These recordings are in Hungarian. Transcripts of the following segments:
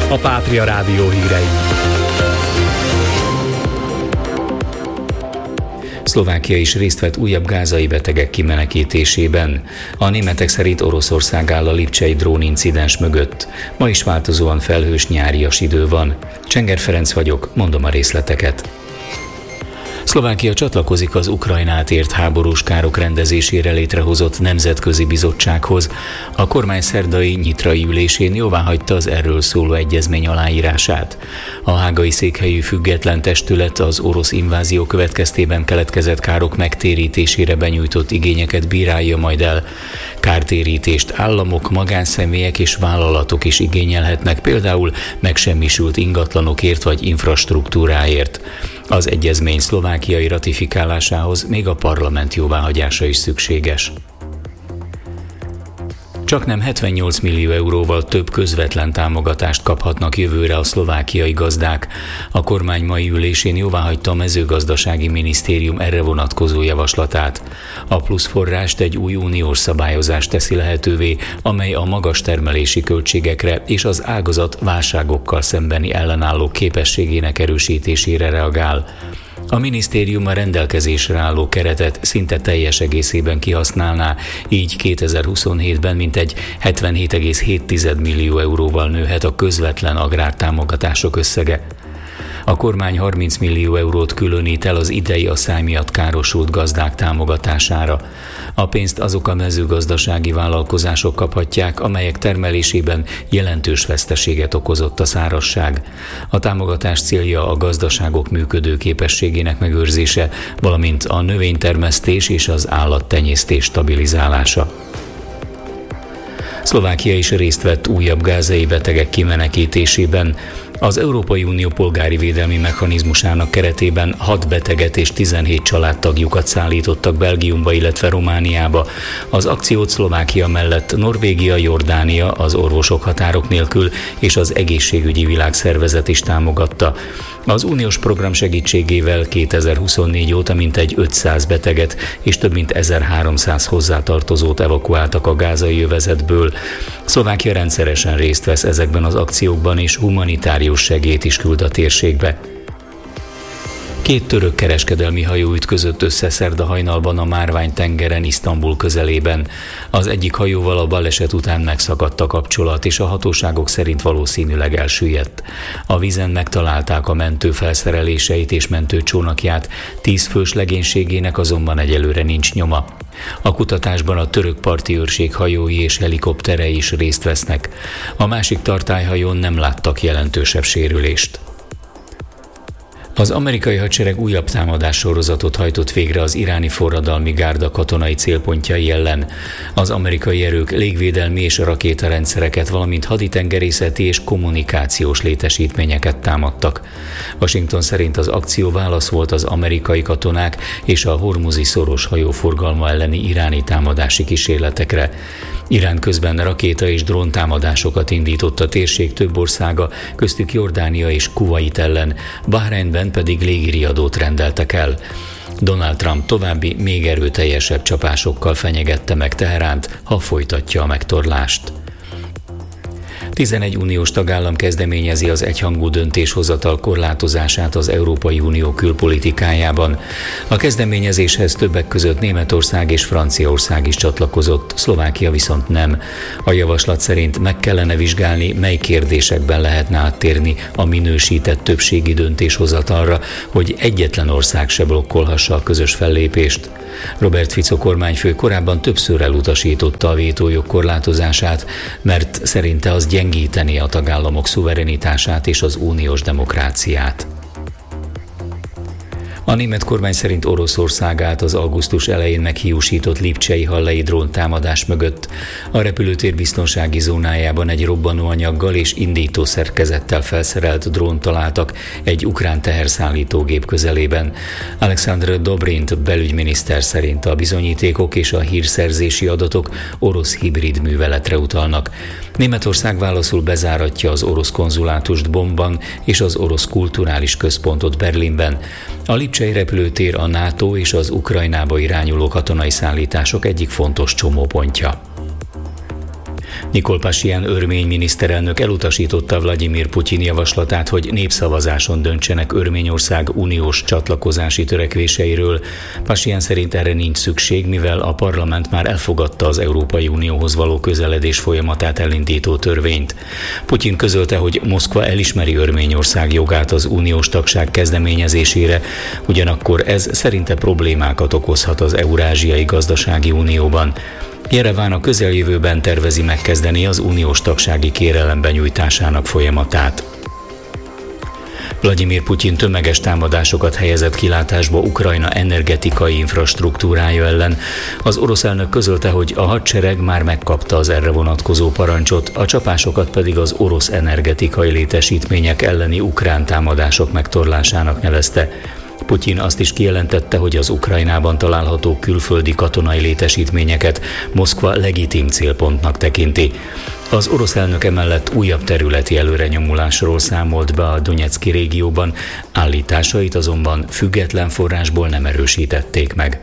a Pátria Rádió hírei. Szlovákia is részt vett újabb gázai betegek kimenekítésében. A németek szerint Oroszország áll a lipcsei drónincidens mögött. Ma is változóan felhős nyárias idő van. Csenger Ferenc vagyok, mondom a részleteket. Szlovákia csatlakozik az Ukrajnát ért háborús károk rendezésére létrehozott nemzetközi bizottsághoz. A kormány szerdai nyitrai ülésén jóváhagyta az erről szóló egyezmény aláírását. A hágai székhelyű független testület az orosz invázió következtében keletkezett károk megtérítésére benyújtott igényeket bírálja majd el. Kártérítést államok, magánszemélyek és vállalatok is igényelhetnek, például megsemmisült ingatlanokért vagy infrastruktúráért. Az egyezmény szlovákiai ratifikálásához még a parlament jóváhagyása is szükséges. Csaknem 78 millió euróval több közvetlen támogatást kaphatnak jövőre a szlovákiai gazdák. A kormány mai ülésén jóváhagyta a mezőgazdasági minisztérium erre vonatkozó javaslatát. A plusz forrást egy új uniós szabályozás teszi lehetővé, amely a magas termelési költségekre és az ágazat válságokkal szembeni ellenálló képességének erősítésére reagál. A minisztérium a rendelkezésre álló keretet szinte teljes egészében kihasználná, így 2027-ben mintegy 77,7 millió euróval nőhet a közvetlen agrártámogatások összege. A kormány 30 millió eurót különít el az idei asszály miatt károsult gazdák támogatására. A pénzt azok a mezőgazdasági vállalkozások kaphatják, amelyek termelésében jelentős veszteséget okozott a szárazság. A támogatás célja a gazdaságok működő képességének megőrzése, valamint a növénytermesztés és az állattenyésztés stabilizálása. Szlovákia is részt vett újabb gázai betegek kimenekítésében. Az Európai Unió polgári védelmi mechanizmusának keretében 6 beteget és 17 családtagjukat szállítottak Belgiumba, illetve Romániába. Az akciót Szlovákia mellett Norvégia, Jordánia, az Orvosok Határok Nélkül és az Egészségügyi Világszervezet is támogatta. Az uniós program segítségével 2024 óta mintegy 500 beteget és több mint 1300 hozzátartozót evakuáltak a gázai övezetből. Szlovákia rendszeresen részt vesz ezekben az akciókban és humanitárius segélyt is küld a térségbe. 2 török kereskedelmi hajó ütközött össze szerda hajnalban a Márvány-tengeren, Isztambul közelében. Az egyik hajóval a baleset után megszakadt a kapcsolat, és a hatóságok szerint valószínűleg elsüllyedt. A vízen megtalálták a mentő felszereléseit és mentőcsónakját, 10 fős legénységének azonban egyelőre nincs nyoma. A kutatásban a török parti őrség hajói és helikopterei is részt vesznek. A másik tartályhajón nem láttak jelentősebb sérülést. Az amerikai hadsereg újabb támadássorozatot hajtott végre az iráni forradalmi gárda katonai célpontjai ellen. Az amerikai erők légvédelmi és rakétarendszereket, valamint haditengerészeti és kommunikációs létesítményeket támadtak. Washington szerint az akció válasz volt az amerikai katonák és a hormuzi szoros hajóforgalma elleni iráni támadási kísérletekre. Irán közben rakéta és dróntámadásokat indított a térség több országa, köztük Jordánia és Kuvait ellen, Bahreinben pedig légiriadót rendeltek el. Donald Trump további, még erőteljesebb csapásokkal fenyegette meg Teheránt, ha folytatja a megtorlást. 11 uniós tagállam kezdeményezi az egyhangú döntéshozatal korlátozását az Európai Unió külpolitikájában. A kezdeményezéshez többek között Németország és Franciaország is csatlakozott, Szlovákia viszont nem. A javaslat szerint meg kellene vizsgálni, mely kérdésekben lehetne áttérni a minősített többségi döntéshozatalra, hogy egyetlen ország se blokkolhassa a közös fellépést. Robert Fico kormányfő korábban többször elutasította a vétójog korlátozását, mert szerinte az gyengíteni a tagállamok szuverenitását és az uniós demokráciát. A német kormány szerint Oroszország állt az augusztus elején meghiúsított lipcsei hallei dróntámadás mögött. A repülőtér biztonsági zónájában egy robbanóanyaggal és indítószerkezettel felszerelt drónt találtak egy ukrán teherszállítógép közelében. Alexandr Dobrint belügyminiszter szerint a bizonyítékok és a hírszerzési adatok orosz hibrid műveletre utalnak. Németország válaszul bezáratja az orosz konzulátust Bonnban és az orosz kulturális központot Berlinben. A lipcsei repülőtér a NATO és az Ukrajnába irányuló katonai szállítások egyik fontos csomópontja. Nikol Pashinyan örmény miniszterelnök elutasította Vladimir Putyin javaslatát, hogy népszavazáson döntsenek Örményország uniós csatlakozási törekvéseiről. Pashinyan szerint erre nincs szükség, mivel a parlament már elfogadta az Európai Unióhoz való közeledés folyamatát elindító törvényt. Putyin közölte, hogy Moszkva elismeri Örményország jogát az uniós tagság kezdeményezésére, ugyanakkor ez szerinte problémákat okozhat az Eurázsiai Gazdasági Unióban. Jereván a közeljövőben tervezi megkezdeni az uniós tagsági kérelem benyújtásának folyamatát. Vladimir Putyin tömeges támadásokat helyezett kilátásba Ukrajna energetikai infrastruktúrája ellen. Az orosz elnök közölte, hogy a hadsereg már megkapta az erre vonatkozó parancsot, a csapásokat pedig az orosz energetikai létesítmények elleni ukrán támadások megtorlásának nevezte. Putyin azt is kijelentette, hogy az Ukrajnában található külföldi katonai létesítményeket Moszkva legitim célpontnak tekinti. Az orosz elnök emellett újabb területi előrenyomulásról számolt be a Donetszki régióban, állításait azonban független forrásból nem erősítették meg.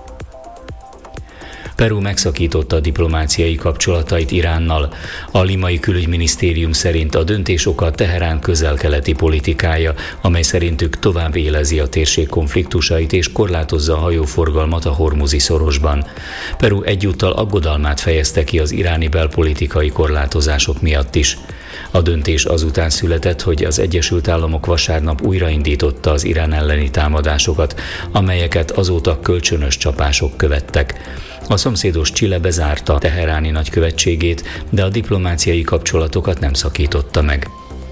Peru megszakította a diplomáciai kapcsolatait Iránnal. A limai külügyminisztérium szerint a döntés oka Teherán közel-keleti politikája, amely szerintük tovább élezi a térség konfliktusait és korlátozza a hajóforgalmat a Hormuzi szorosban. Peru egyúttal aggodalmát fejezte ki az iráni belpolitikai korlátozások miatt is. A döntés azután született, hogy az Egyesült Államok vasárnap újraindította az Irán elleni támadásokat, amelyeket azóta kölcsönös csapások követtek. A szomszédos Chile bezárta teheráni nagykövetségét, de a diplomáciai kapcsolatokat nem szakította meg.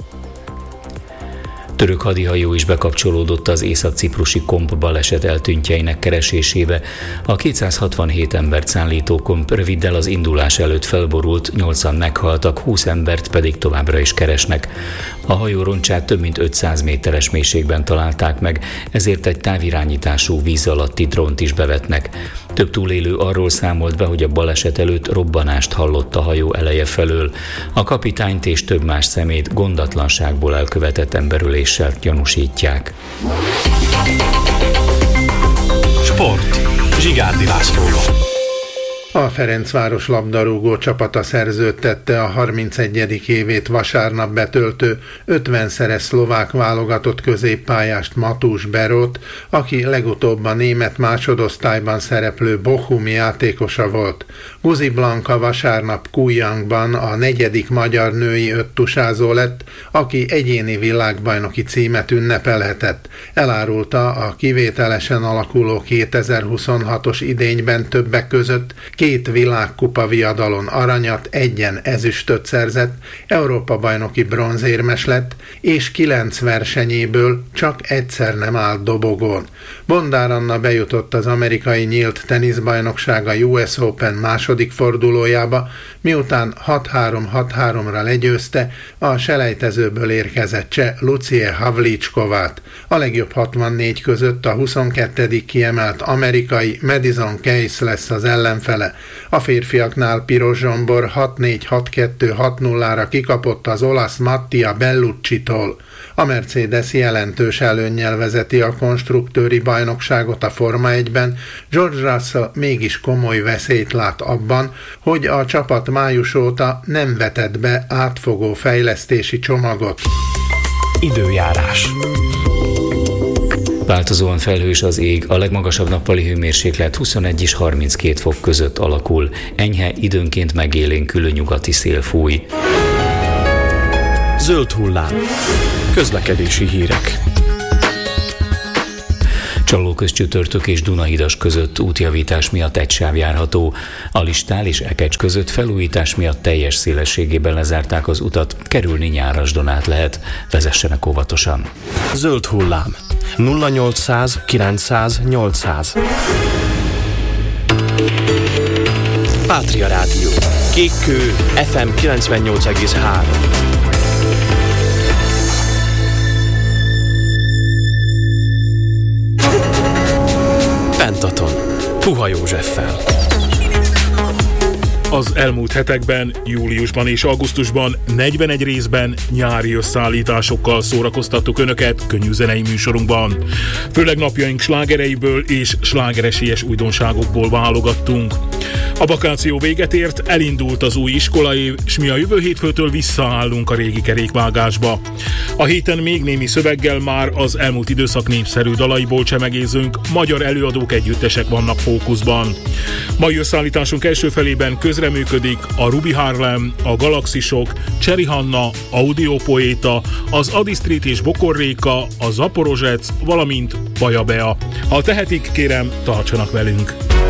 Török hadihajó is bekapcsolódott az észak-ciprusi Komp baleset eltűntjeinek keresésébe. A 267 embert szállító Komp röviddel az indulás előtt felborult, 8-an meghaltak, 20 embert pedig továbbra is keresnek. A hajó roncsát több mint 500 méteres mélységben találták meg, ezért egy távirányítású víz alatti drónt is bevetnek. Több túlélő arról számolt be, hogy a baleset előtt robbanást hallott a hajó eleje felől. A kapitányt és több más személyt gondatlanságból elkövetett emberöléssel gyanúsítják. Sport. Zsigárdi Lászlóval. A Ferencváros labdarúgó csapata szerződtette a 31. évét vasárnap betöltő 50-szeres szlovák válogatott középpályást Matús Berót, aki legutóbb a német másodosztályban szereplő Bochum játékosa volt. Guzi Blanka vasárnap Kujangban a 4. magyar női öttusázó lett, aki egyéni világbajnoki címet ünnepelhetett. Elárulta, a kivételesen alakuló 2026-os idényben többek között 2 világkupa viadalon aranyat, 1 ezüstöt szerzett, Európa-bajnoki bronzérmes lett, és 9 versenyéből csak egyszer nem állt dobogón. Bondár Anna bejutott az amerikai nyílt teniszbajnoksága US Open második fordulójába, miután 6-3-6-3-ra legyőzte a selejtezőből érkezett cseh Lucie Havlíčkovát. A legjobb 64 között a 22. kiemelt amerikai Madison Keys lesz az ellenfele. A férfiaknál Piros Zsombor 6-4-6-2-6-0-ra kikapott az olasz Mattia Bellucci-tól. A Mercedes jelentős előnnyel vezeti a konstruktőri bajnokságot a Forma 1-ben, George Russell mégis komoly veszélyt lát abban, hogy a csapat május óta nem vetett be átfogó fejlesztési csomagot. Időjárás. Változóan felhős az ég, a legmagasabb nappali hőmérséklet 21 és 32 fok között alakul, enyhe, időnként megélénkülő nyugati szél fúj. Zöld hullám. Közlekedési hírek. Csallóközcsütörtök és Dunahidas között útjavítás miatt egy sáv járható. Alistál és Ekecs között felújítás miatt teljes szélességében lezárták az utat, kerülni Nyárasdon át lehet. Vezessenek óvatosan. Zöld hullám. 0800 900 800. Pátria Rádió. Kékkő FM 98,3. Pentaton. Puha Józseffel. Az elmúlt hetekben, júliusban és augusztusban 41 részben nyári összeállításokkal szórakoztattuk Önöket könnyűzenei műsorunkban. Főleg napjaink slágereiből és slágeresélyes újdonságokból válogattunk. A vakáció véget ért, elindult az új iskolaév, s mi a jövő hétfőtől visszaállunk a régi kerékvágásba. A héten még némi szöveggel már az elmúlt időszak népszerű dalaiból csemegézünk, magyar előadók, együttesek vannak fókuszban. Mai összeállításunk első felében közreműködik a Ruby Harlem, a Galaxisok, Cseri Hanna, Audiopoéta, az Adi Street és Bokorréka, a Zaporozsec, valamint Baja Bea. Ha tehetik, kérem, tartsanak velünk!